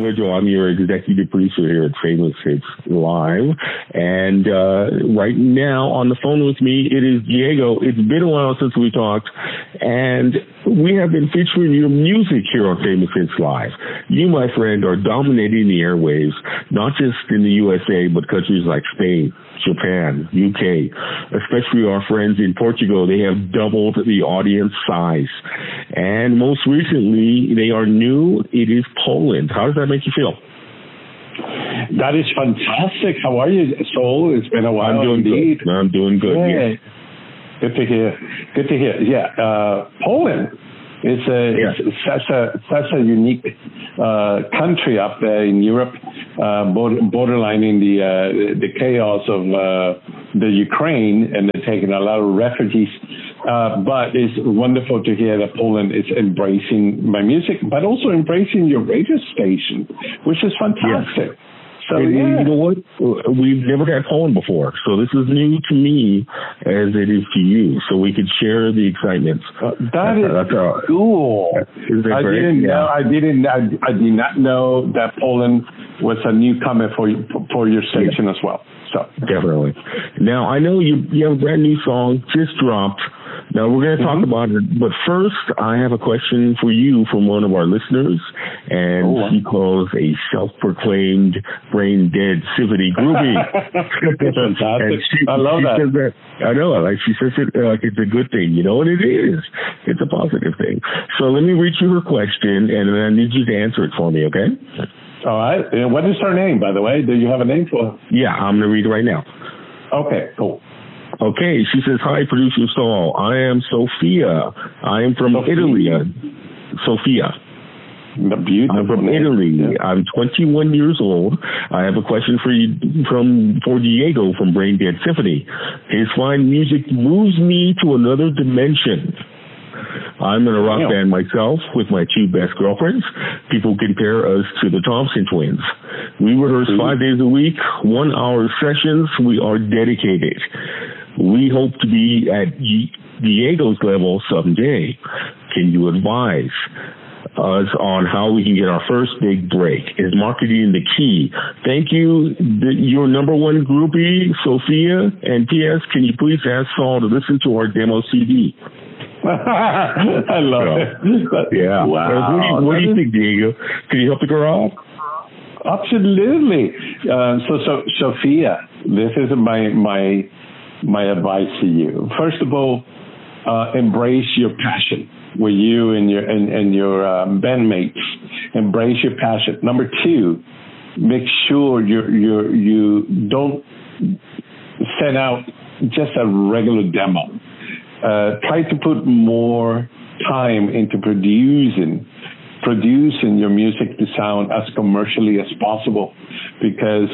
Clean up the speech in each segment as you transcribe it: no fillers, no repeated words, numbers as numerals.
Virgil. I'm your executive producer here at Famous Hits Live. And right now on the phone with me, it is Diego. It's been a while since we talked, and we have been featuring your music here on Famous Hits Live. You, my friend, are dominating the airwaves, not just in the USA, but countries like Spain, Japan, UK, especially our friends in Portugal. They have doubled the audience size. And most recently, they are new. It is Poland. How does that make you feel? That is fantastic. How are you, Sol? It's been a while. I'm doing indeed. good. I'm doing good. Yeah. Yes. Good to hear. Good to hear. Yeah. Poland. It's such a unique country up there in Europe, borderlining the chaos of the Ukraine, and they're taking a lot of refugees. But it's wonderful to hear that Poland is embracing my music, but also embracing your radio station, which is fantastic. Yes. So, you know what? We've never had Poland before, so this is new to me as it is to you. So we could share the excitement. That is cool. I did not know that Poland was a newcomer for your station as well. So definitely. Now I know you have a brand new song just dropped. Now, we're going to talk about it, but first, I have a question for you from one of our listeners, and she calls a self-proclaimed brain-dead Symphony groupie. Fantastic. I love that. Says that. I know. She says it's a good thing. You know what it is? It's a positive thing. So let me read you her question, and then I need you to answer it for me, okay? All right. What is her name, by the way? Do you have a name for her? Yeah, I'm going to read it right now. Okay, cool. Okay, she says, hi, producer Saul. I am Sophia. I am from Italy. Sophia. I'm from Italy. Yeah. I'm 21 years old. I have a question for you for Diego from Brain Dead Symphony. His fine music moves me to another dimension. I'm in a rock band myself with my two best girlfriends. People compare us to the Thompson twins. We rehearse 5 days a week, 1 hour sessions. We are dedicated. We hope to be at Diego's level someday. Can you advise us on how we can get our first big break? Is marketing the key? Thank you. Your number one groupie, Sophia. And P.S., can you please ask Saul to listen to our demo CD? I love it. Yeah. Wow. What do you think, Diego? Can you help the girl out? Absolutely. So Sophia, this is my advice to you. First of all, embrace your passion with you and your bandmates. Embrace your passion. Number two, make sure you don't send out just a regular demo. Try to put more time into producing your music to sound as commercially as possible, because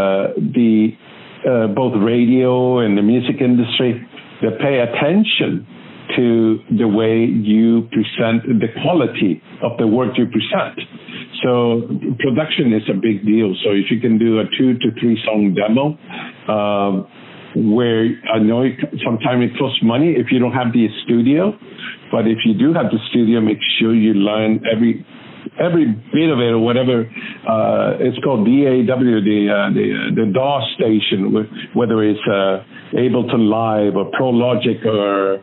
both radio and the music industry, they pay attention to the way you present, the quality of the work you present. So production is a big deal. So if you can do a 2 to 3 song demo, where I know sometimes it costs money if you don't have the studio, but if you do have the studio, make sure you learn every bit of it, or whatever. It's called DAW, the DAW station, whether it's Ableton Live or Pro Logic or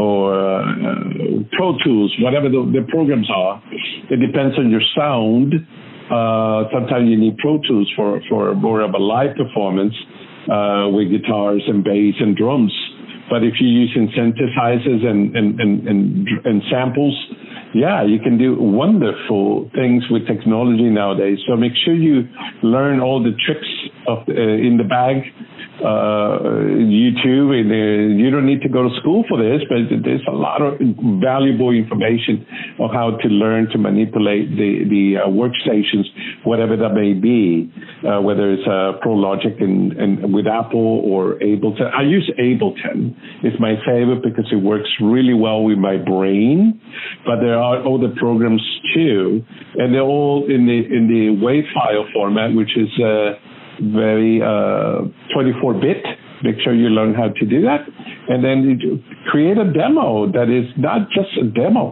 Pro Tools, whatever the programs are. It depends on your sound. Sometimes you need Pro Tools for more of a live performance with guitars and bass and drums. But if you're using synthesizers and samples, yeah, you can do wonderful things with technology nowadays. So make sure you learn all the tricks in the bag. YouTube, you don't need to go to school for this, but there's a lot of valuable information on how to learn to manipulate the workstations, whatever that may be, whether it's Pro Logic and with Apple or Ableton. I use Ableton. It's my favorite because it works really well with my brain, but there are other programs too, and they're all in the WAV file format, which is very 24-bit. Make sure you learn how to do that. And then create a demo that is not just a demo,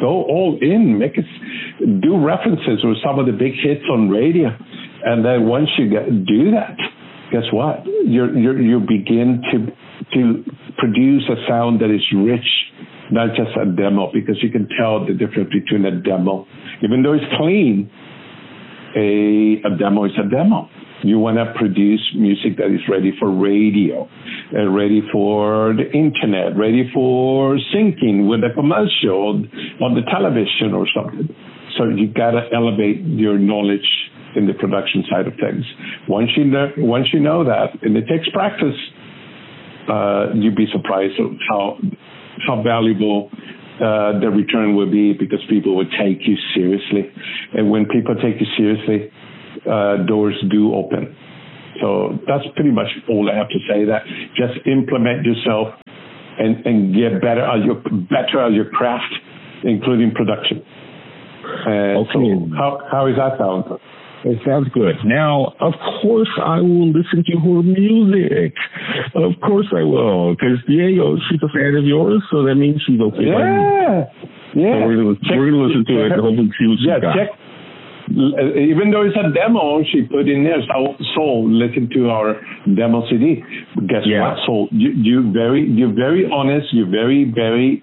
go all in, do references with some of the big hits on radio. And then once you do that, guess what? You begin to produce a sound that is rich, not just a demo, because you can tell the difference between a demo. Even though it's clean, a demo is a demo. You want to produce music that is ready for radio, ready for the internet, ready for syncing with a commercial on the television or something. So you got to elevate your knowledge in the production side of things. Once you know that, and it takes practice, you'd be surprised at how valuable the return will be, because people will take you seriously. And when people take you seriously, doors do open. So that's pretty much all I have to say. That just implement yourself and get better at your craft, including production. Okay. So how is that sound? It sounds good. Now, of course, I will listen to her music. Of course I will, because Diego, she's a fan of yours, so that means she's okay. Yeah. So we're going to listen to it and hopefully see what she's got. Even though it's a demo, she put in there, Soul, listen to our demo CD. Guess what, Soul? You're very honest. You're very, very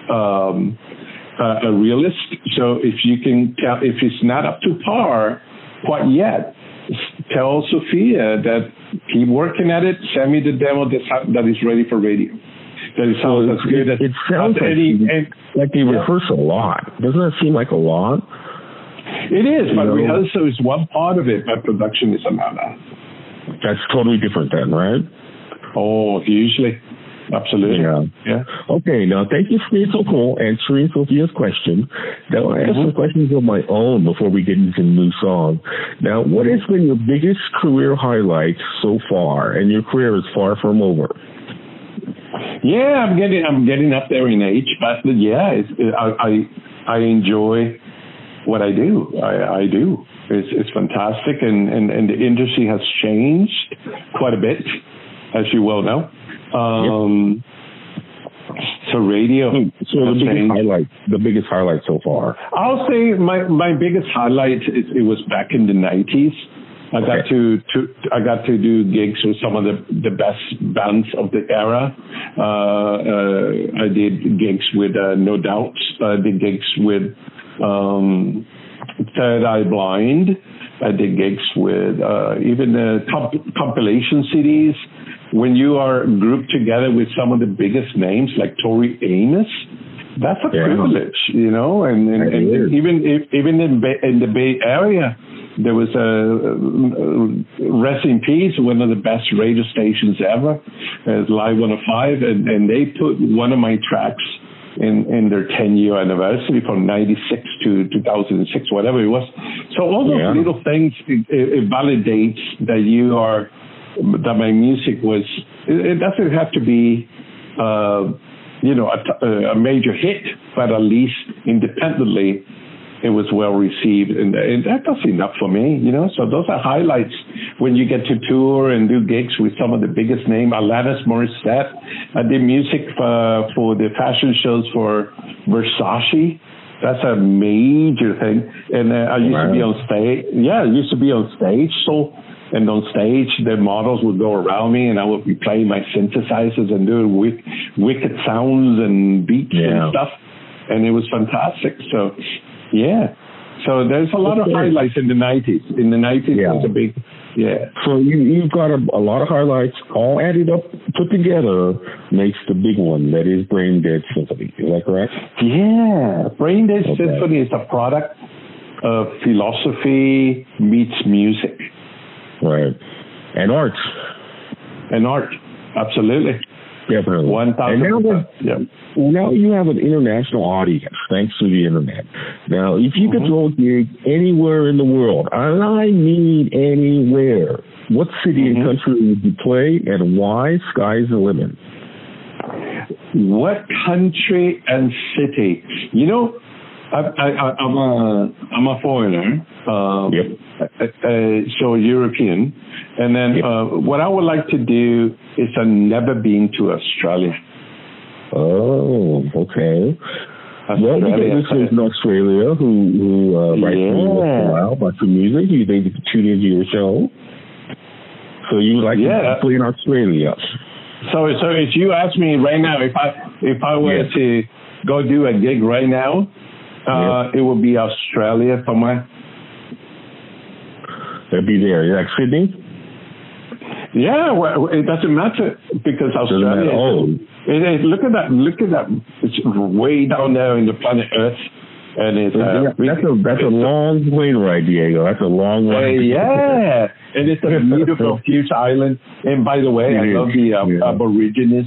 a realist. So if you can tell, if it's not up to par quite yet, tell Sophia that keep working at it. Send me the demo that is ready for radio. That it sounds as good as it sounds like they rehearse a lot. Doesn't that seem like a lot? It is, but rehearsal is one part of it, but production is another. That's totally different then, right? Oh, hugely. Absolutely. Yeah. Okay, now thank you for being so cool, answering Sophia's question. Now I have some questions of my own before we get into the new song. Now, what has been your biggest career highlight so far? And your career is far from over. Yeah, I'm getting up there in age, but yeah, I enjoy what I do. I do. It's fantastic, and the industry has changed quite a bit, as you well know. So radio. So the biggest highlight so far. I'll say my biggest highlight it was back in the 90s. I got to do gigs with some of the best bands of the era. I did gigs with No Doubt. I did gigs with Third Eye Blind. I did gigs with even the compilation CDs. When you are grouped together with some of the biggest names like Tori Amos, that's a privilege, you know. And even in the Bay Area, there was a rest in peace, one of the best radio stations ever, Live 105, and they put one of my tracks in their 10-year anniversary from 96 to 2006, whatever it was. So all those little things, it validates that my music was, it doesn't have to be, a major hit, but at least independently, it was well received. And that's enough for me, you know. So those are highlights when you get to tour and do gigs with some of the biggest names. Alanis Morissette. I did music for the fashion shows for Versace. That's a major thing. And I used to be on stage. Yeah, I used to be on stage. And on stage, the models would go around me, and I would be playing my synthesizers and doing wicked sounds and beats and stuff. And it was fantastic. So, yeah. So there's a lot of highlights in the 90s. In the 90s, it was a big, So you've got a lot of highlights all added up, put together, makes the big one, that is Brain Dead Symphony. Is that correct? Yeah. Brain Dead Symphony is a product of philosophy meets music. Right. And art. Absolutely. Definitely. 1,000%. Now you have an international audience, thanks to the internet. Now, if you could throw a gig anywhere in the world, and I mean anywhere, what city and country would you play, and why? Sky's the limit. What country and city? You know, I'm a foreigner, so European. And then what I would like to do is I've never been to Australia. Oh, okay. Well, we get listeners in Australia who write to me once in a while about some music. They tune into your show. So you would like to play in Australia. So if you ask me right now, if I were to go do a gig right now, it would be Australia somewhere. It'd be there. Like Sydney? Yeah, well, it doesn't matter because Australia. Look at that. It's way down there in the planet Earth. And it's that's a long plane ride, Diego. That's a long ride. And it's a beautiful, huge island. And by the way, I love the Aborigines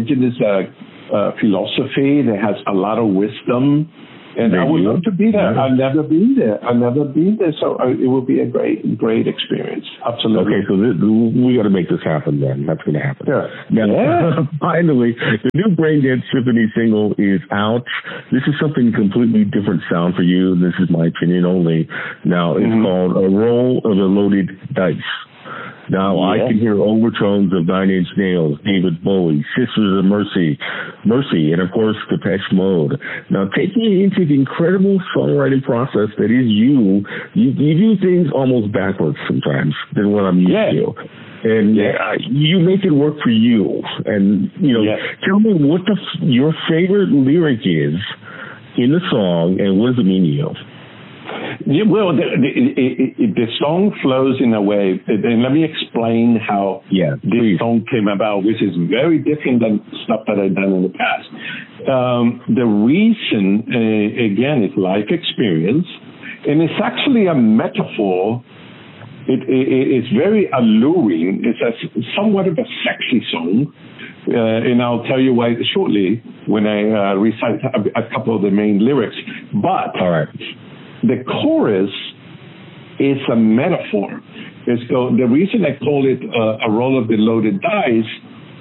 philosophy. That has a lot of wisdom. And I would love to be there. I've never been there. So it will be a great experience. Absolutely. Okay, so we got to make this happen then. That's going to happen. Now, finally, the new Brain Dead Symphony single is out. This is something completely different sound for you. This is my opinion only. Now, it's called A Roll of the Loaded Dice. Now, I can hear overtones of Nine Inch Nails, David Bowie, Sisters of Mercy, and, of course, Depeche Mode. Now, taking it into the incredible songwriting process that is you do things almost backwards sometimes than what I'm used to. And you make it work for you. And, tell me what your favorite lyric is in the song, and what does it mean to you? Yeah, well, the song flows in a way, and let me explain how this song came about, which is very different than stuff that I've done in the past. The reason, again, is life experience, and it's actually a metaphor. It's very alluring. It's somewhat of a sexy song. And I'll tell you why shortly when I recite a couple of the main lyrics. But the chorus is a metaphor. The reason I call it a roll of the loaded dice,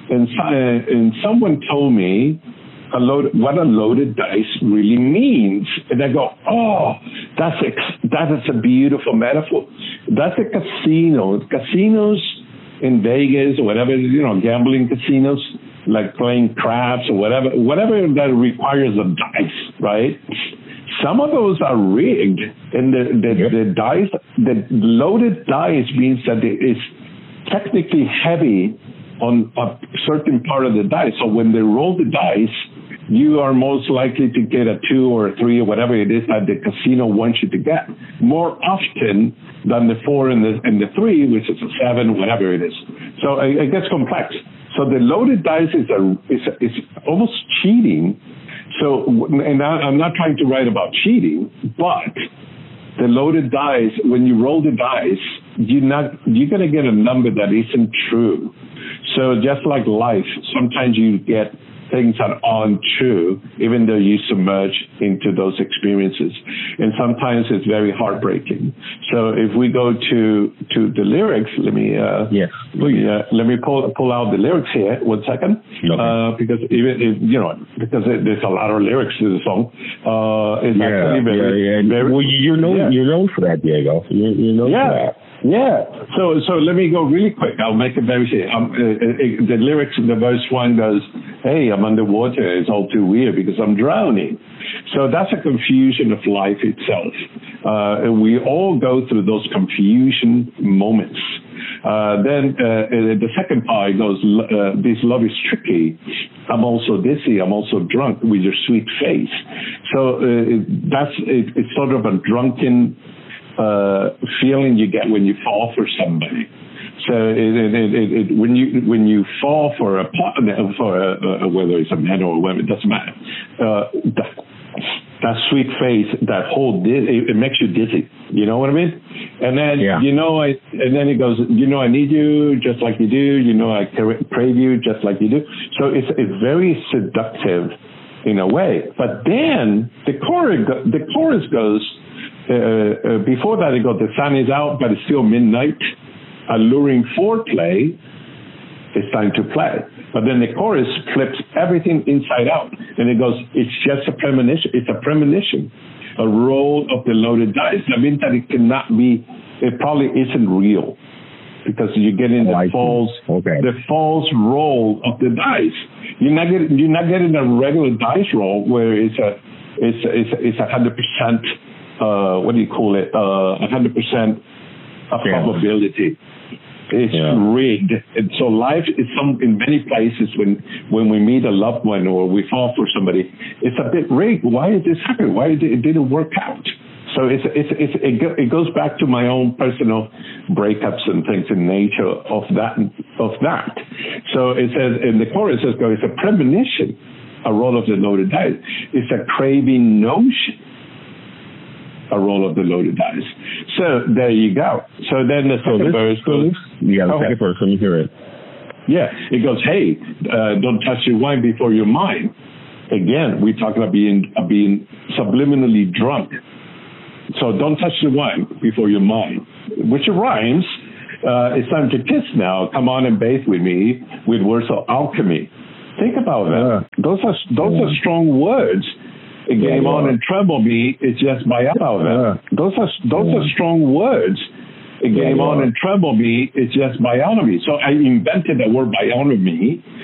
and someone told me what a loaded dice really means, and I go, that is a beautiful metaphor. That's a casino. Casinos in Vegas or whatever, gambling casinos, like playing craps or whatever that requires a dice, right? Some of those are rigged, and the dice, the loaded dice means that it is technically heavy on a certain part of the dice. So when they roll the dice, you are most likely to get a 2 or a 3 or whatever it is that the casino wants you to get, more often than the 4 and the 3, which is a 7, whatever it is. So it gets complex. So the loaded dice is almost cheating. So, and I'm not trying to write about cheating, but the loaded dice, when you roll the dice, you're going to get a number that isn't true. So just like life, sometimes you get things that aren't true, even though you submerge into those experiences. And sometimes it's very heartbreaking. So if we go to the lyrics, let me pull out the lyrics here. 1 second, because because there's a lot of lyrics to the song. It's actually very. Well, you're known for that, Diego. You're known for that. Yeah. So let me go really quick. I'll make it very short. The lyrics in the verse 1 goes, "Hey, I'm underwater. It's all too weird because I'm drowning." So that's a confusion of life itself. And we all go through those confusion moments. Then the second part goes, "This love is tricky. I'm also dizzy. I'm also drunk with your sweet face." So it's sort of a drunken feeling you get when you fall for somebody. So when you fall for a partner, whether it's a man or a woman, it doesn't matter. That sweet face, that whole it makes you dizzy. You know what I mean? And then and then it goes, I need you just like you do. I crave you just like you do. So it's very seductive in a way. But then the chorus goes. Before that, it goes, "The sun is out, but it's still midnight. Alluring foreplay. It's time to play." But then the chorus flips everything inside out, and it goes, "It's just a premonition. It's a premonition, a roll of the loaded dice." That means that it cannot be. It probably isn't real, because you get in the false roll of the dice. You're not getting a regular dice roll where it's it's 100%. What do you call it? 100% probability. It's rigged. And so life is in many places when we meet a loved one or we fall for somebody, it's a bit rigged. Why did this happen? Why did it didn't work out? So it goes back to my own personal breakups and things in nature of that. So it says in the chorus, it says, it's a premonition, a roll of the loaded dice. It's a craving notion, a roll of the loaded dice. So there you go. So then the second verse goes. Yeah, the second verse. Let me hear it. Yeah, it goes, hey, don't touch your wine before you're mine. Again, we're talking about being subliminally drunk. So don't touch the wine before you're mine, which rhymes. It's time to kiss now. Come on and bathe with me with words of alchemy. Think about that. Those are strong words. Game on and tremble me. It's just biology. Those are strong words. Game on and tremble me. It's just biology. So I invented the word biology